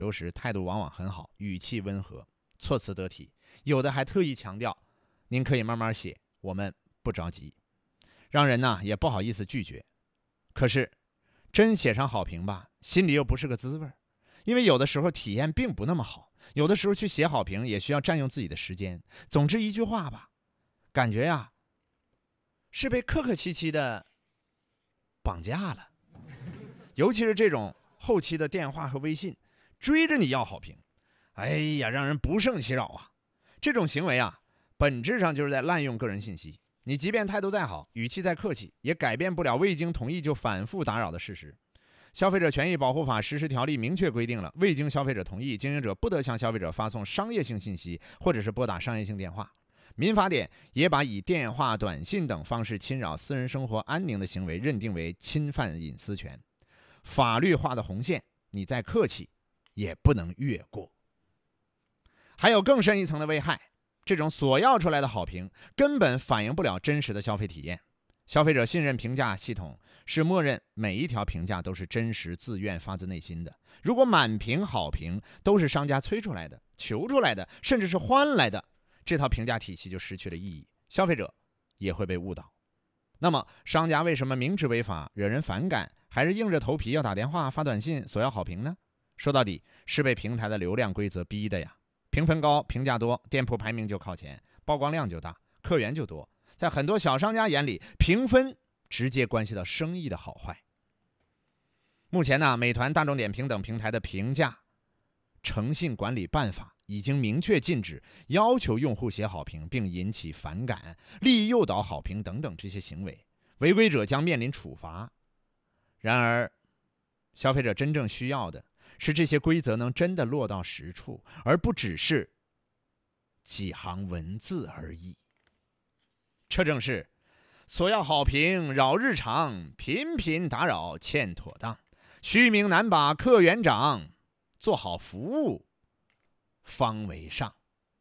流时态度往往很好，语气温和，措辞得体，有的还特意强调您可以慢慢写，我们不着急，让人呢也不好意思拒绝。可是真写上好评吧，心里又不是个滋味，因为有的时候体验并不那么好，有的时候去写好评也需要占用自己的时间。总之一句话吧，感觉呀是被客客气气的绑架了。尤其是这种后期的电话和微信追着你要好评，哎呀，让人不胜其扰啊。这种行为啊，本质上就是在滥用个人信息。你即便态度再好，语气再客气，也改变不了未经同意就反复打扰的事实。消费者权益保护法实施条例明确规定了，未经消费者同意，经营者不得向消费者发送商业性信息或者是拨打商业性电话。民法典也把以电话、短信等方式侵扰私人生活安宁的行为认定为侵犯隐私权。法律化的红线，你再客气也不能越过。还有更深一层的危害，这种索要出来的好评根本反映不了真实的消费体验。消费者信任评价系统是默认每一条评价都是真实自愿发自内心的，如果满评好评都是商家催出来的、求出来的，甚至是换来的，这套评价体系就失去了意义，消费者也会被误导。那么商家为什么明知违法惹人反感，还是硬着头皮要打电话发短信索要好评呢？说到底是被平台的流量规则逼的呀。评分高、评价多，店铺排名就靠前，曝光量就大，客源就多。在很多小商家眼里，评分直接关系到生意的好坏。目前呢，美团、大众点评等平台的评价诚信管理办法已经明确禁止要求用户写好评并引起反感、利益诱导好评等等这些行为，违规者将面临处罚。然而，消费者真正需要的是这些规则能真的落到实处，而不只是几行文字而已。这正是索要好评扰日常，频频打扰欠妥当，虚名难把客源涨，做好服务方为上。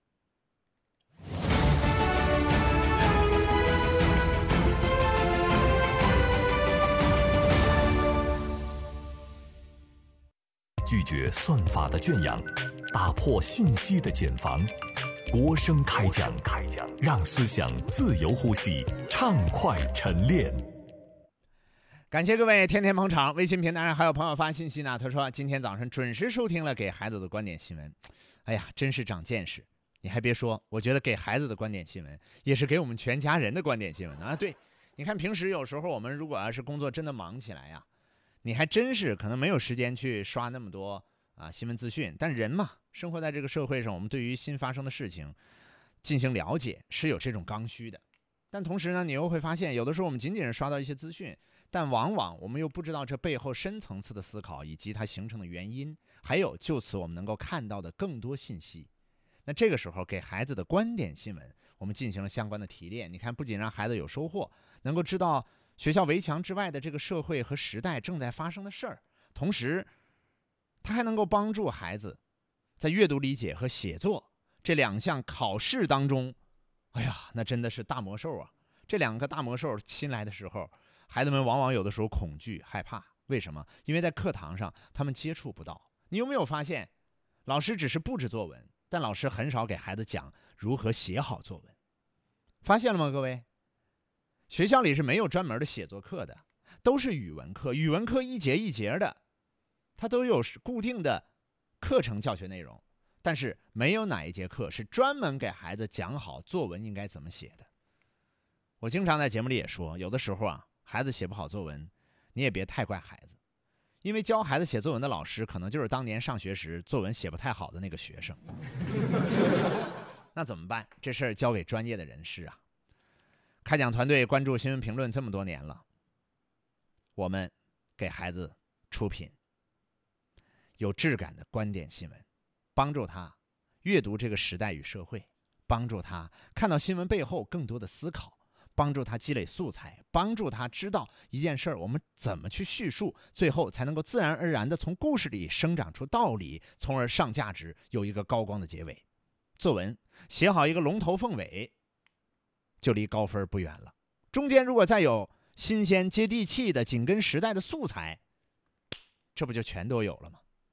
拒绝算法的圈养，打破信息的茧房，国声开讲，让思想自由呼吸，畅快沉淀。 感谢各位天天捧场，微信平台上还有朋友发信息呢，他说今天早上准时收听了给孩子的观点新闻，哎呀，真是长见识。你还别说，我觉得给孩子的观点新闻也是给我们全家人的观点新闻啊。对，你看平时有时候我们如果要是工作真的忙起来呀，你还真是可能没有时间去刷那么多新闻资讯，但人嘛，生活在这个社会上，我们对于新发生的事情进行了解是有这种刚需的。但同时呢，你又会发现有的时候我们仅仅是刷到一些资讯，但往往我们又不知道这背后深层次的思考以及它形成的原因，还有就此我们能够看到的更多信息。那这个时候给孩子的观点新闻我们进行了相关的提炼，你看不仅让孩子有收获，能够知道学校围墙之外的这个社会和时代正在发生的事儿，同时它还能够帮助孩子在阅读理解和写作这两项考试当中，哎呀，那真的是大魔兽啊！这两个大魔兽亲来的时候，孩子们往往有的时候恐惧害怕，为什么？因为在课堂上他们接触不到。你有没有发现，老师只是布置作文，但老师很少给孩子讲如何写好作文。发现了吗，各位？学校里是没有专门的写作课的，都是语文课。语文课一节一节的，它都有固定的课程教学内容，但是没有哪一节课是专门给孩子讲好作文应该怎么写的。我经常在节目里也说，有的时候孩子写不好作文，你也别太怪孩子，因为教孩子写作文的老师可能就是当年上学时作文写不太好的那个学生。那怎么办？这事儿交给专业的人士啊。开讲团队关注新闻评论这么多年了，我们给孩子出品有质感的观点新闻，帮助他阅读这个时代与社会，帮助他看到新闻背后更多的思考，帮助他积累素材，帮助他知道一件事儿我们怎么去叙述，最后才能够自然而然地从故事里生长出道理，从而上价值，有一个高光的结尾。作文写好一个龙头凤尾，就离高分不远了。中间如果再有新鲜接地气的紧跟时代的素材，这不就全都有了吗？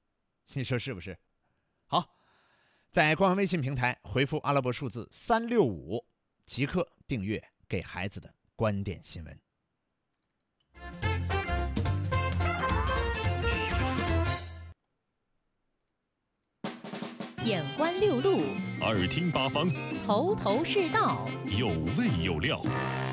你说是不是？好，在官方微信平台回复阿拉伯数字365，即刻订阅给孩子的观点新闻。 眼观六路， 耳听八方， 头头是道， 有味有料。